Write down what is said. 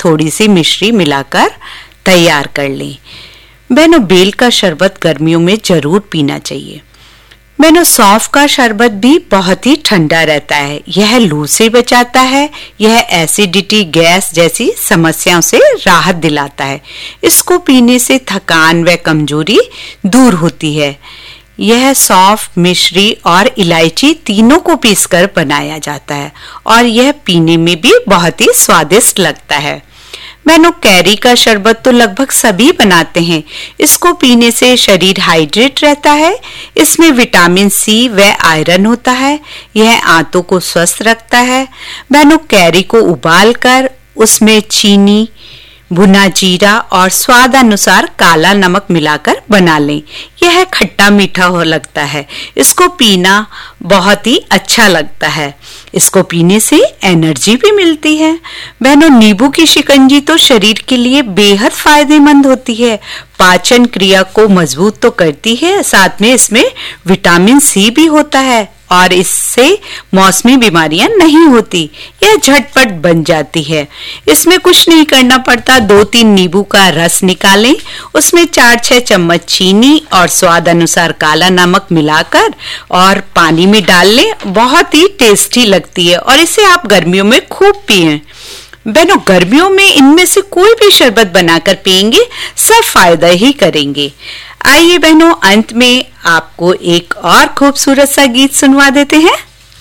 थोड़ी सी मिश्री मिलाकर तैयार कर लें। बहनों, बेल का शरबत गर्मियों में जरूर पीना चाहिए। बहनों, सौंफ का शरबत भी बहुत ही ठंडा रहता है। यह लू से बचाता है। यह एसिडिटी, गैस जैसी समस्याओं से राहत दिलाता है। इसको पीने से थकान व कमजोरी दूर होती है। यह सौंफ, मिश्री और इलायची तीनों को पीसकर बनाया जाता है और यह पीने में भी बहुत ही स्वादिष्ट लगता है। बहनों, कैरी का शरबत तो लगभग सभी बनाते हैं। इसको पीने से शरीर हाइड्रेट रहता है। इसमें विटामिन सी व आयरन होता है। यह आंतों को स्वस्थ रखता है। बहनों, कैरी को उबालकर उसमें चीनी, भुना जीरा और स्वाद अनुसार काला नमक मिलाकर बना लें। यह खट्टा मीठा हो लगता है। इसको पीना बहुत ही अच्छा लगता है। इसको पीने से एनर्जी भी मिलती है। बहनों, नींबू की शिकंजी तो शरीर के लिए बेहद फायदेमंद होती है। पाचन क्रिया को मजबूत तो करती है, साथ में इसमें विटामिन सी भी होता है और इससे मौसमी बीमारियां नहीं होती। यह झटपट बन जाती है। इसमें कुछ नहीं करना पड़ता। 2-3 नींबू का रस निकालें, उसमें 4-6 चम्मच चीनी और स्वाद अनुसार काला नमक मिलाकर और पानी में डाल लें। बहुत ही टेस्टी लगती है और इसे आप गर्मियों में खूब पिएं। बहनों, गर्मियों में इनमें से कोई भी शरबत बनाकर पिएंगे, सब फायदा ही करेंगे। आइए बहनों, अंत में आपको एक और खूबसूरत सा गीत सुनवा देते हैं।